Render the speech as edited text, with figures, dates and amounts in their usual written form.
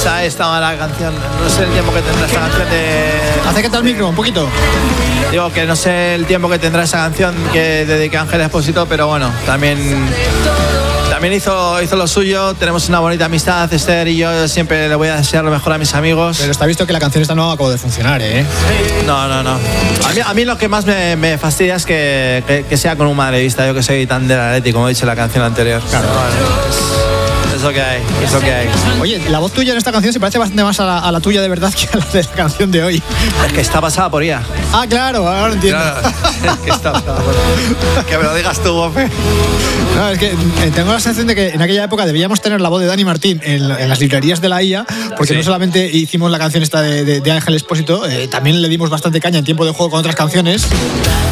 O sea, estaba la canción, no sé el tiempo que tendrá esta canción de... Acércate al micro un poquito. Digo que no sé el tiempo que tendrá esa canción que dedica Ángel Expósito, pero bueno, también hizo lo suyo. Tenemos una bonita amistad, Esther y yo siempre le voy a desear lo mejor a mis amigos. Pero está visto que la canción esta no acabó de funcionar, ¿eh? No. A mí lo que más me fastidia es que sea con un madridista, yo que soy tan del Atleti, como he dicho en la canción anterior. Claro. Es lo que hay. Oye, la voz tuya en esta canción se parece bastante más a la tuya de verdad que a la de la canción de hoy. Es que está pasada por IA. Ah, claro, ahora lo entiendo. Claro, es que está pasada por IA. Que me lo digas tú, Bofe. No, es que tengo la sensación de que en aquella época debíamos tener la voz de Dani Martín en las librerías de la IA, porque sí. No solamente hicimos la canción esta de Ángel Expósito, también le dimos bastante caña en tiempo de juego con otras canciones.